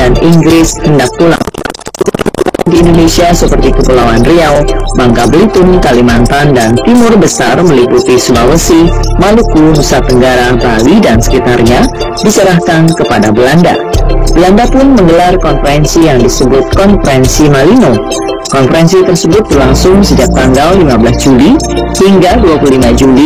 dan Inggris hendak pulang di Indonesia seperti Kepulauan Riau, Bangka Belitung, Kalimantan, dan Timur Besar meliputi Sulawesi, Maluku, Nusa Tenggara, Bali, dan sekitarnya diserahkan kepada Belanda. Belanda pun menggelar konferensi yang disebut Konferensi Malino. Konferensi tersebut berlangsung sejak tanggal 15 Juli hingga 25 Juli